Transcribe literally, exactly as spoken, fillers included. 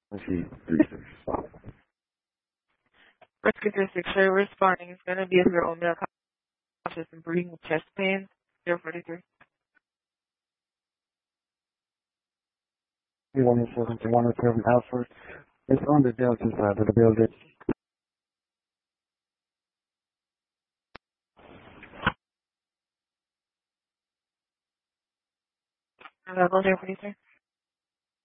Let's see, three six. Rescue three six, so responding is going to be if you're only unconscious and breathing with chest pains. zero forty-three. one seven to one oh seven Alpha. It's on the Delta side of the building. Level zero forty-three.